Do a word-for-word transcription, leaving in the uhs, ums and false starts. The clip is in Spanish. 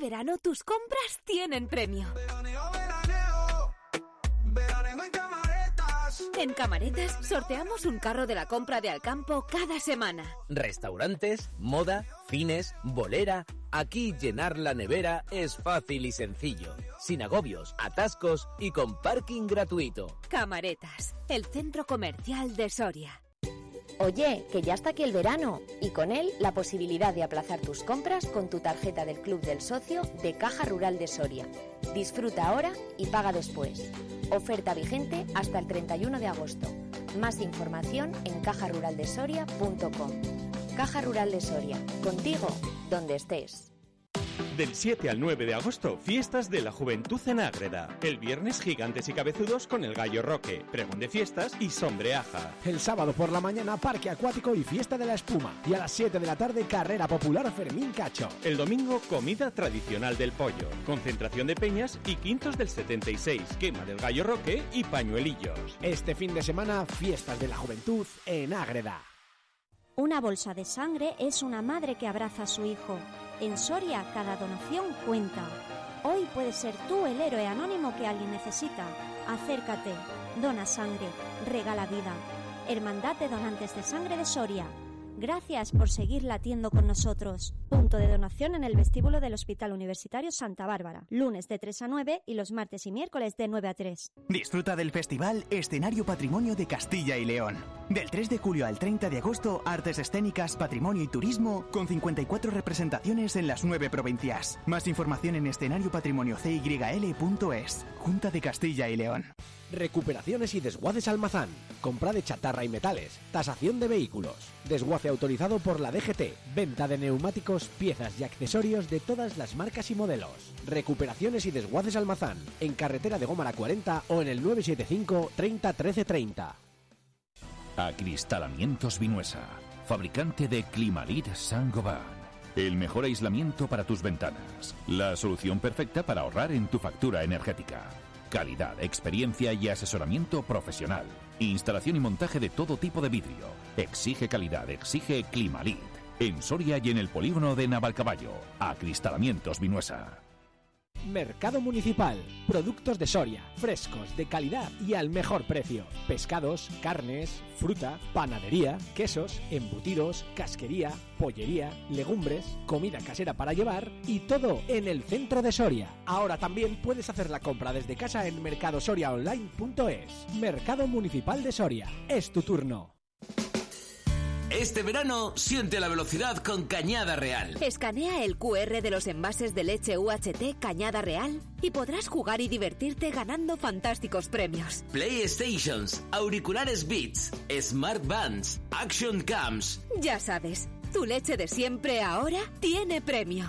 verano tus compras tienen premio. En Camaretas sorteamos un carro de la compra de Alcampo cada semana. Restaurantes, moda, cines, bolera. Aquí llenar la nevera es fácil y sencillo, sin agobios, atascos y con parking gratuito. Camaretas, el centro comercial de Soria. Oye, que ya está aquí el verano y con él la posibilidad de aplazar tus compras con tu tarjeta del Club del Socio de Caja Rural de Soria. Disfruta ahora y paga después. Oferta vigente hasta el treinta y uno de agosto. Más información en caja rural de soria punto com. Caja Rural de Soria, contigo donde estés. Del siete al nueve de agosto, fiestas de la juventud en Ágreda. El viernes, gigantes y cabezudos con el Gallo Roque, pregón de fiestas y sombreaja. El sábado por la mañana, parque acuático y fiesta de la espuma. Y a las siete de la tarde, carrera popular Fermín Cacho. El domingo, comida tradicional del pollo, concentración de peñas y quintos del setenta y seis, quema del Gallo Roque y pañuelillos. Este fin de semana, fiestas de la juventud en Ágreda. Una bolsa de sangre es una madre que abraza a su hijo. En Soria, cada donación cuenta. Hoy puedes ser tú el héroe anónimo que alguien necesita. Acércate, dona sangre, regala vida. Hermandad de Donantes de Sangre de Soria. Gracias por seguir latiendo con nosotros. Punto de donación en el vestíbulo del Hospital Universitario Santa Bárbara. Lunes de tres a nueve y los martes y miércoles de nueve a tres. Disfruta del festival Escenario Patrimonio de Castilla y León. Del tres de julio al treinta de agosto, artes escénicas, patrimonio y turismo, con cincuenta y cuatro representaciones en las nueve provincias. Más información en escenario patrimonio c y l punto es. Junta de Castilla y León. Recuperaciones y desguaces Almazán. Compra de chatarra y metales. Tasación de vehículos. Desguace autorizado por la D G T. Venta de neumáticos, piezas y accesorios de todas las marcas y modelos. Recuperaciones y desguaces Almazán. En carretera de Gómara cuarenta o en el nueve siete cinco treinta trece treinta. Acristalamientos Vinuesa. Fabricante de Climalit Saint-Gobain. El mejor aislamiento para tus ventanas. La solución perfecta para ahorrar en tu factura energética. Calidad, experiencia y asesoramiento profesional. Instalación y montaje de todo tipo de vidrio. Exige calidad, exige Climalit. En Soria y en el polígono de Navalcaballo. Acristalamientos Vinuesa. Mercado Municipal. Productos de Soria, frescos, de calidad y al mejor precio. Pescados, carnes, fruta, panadería, quesos, embutidos, casquería, pollería, legumbres, comida casera para llevar y todo en el centro de Soria. Ahora también puedes hacer la compra desde casa en mercado soria online punto es. Mercado Municipal de Soria. Es tu turno. Este verano, siente la velocidad con Cañada Real. Escanea el cu erre de los envases de leche U H T Cañada Real y podrás jugar y divertirte ganando fantásticos premios. PlayStations, auriculares Beats, Smart Bands, Action Cams. Ya sabes, tu leche de siempre ahora tiene premio.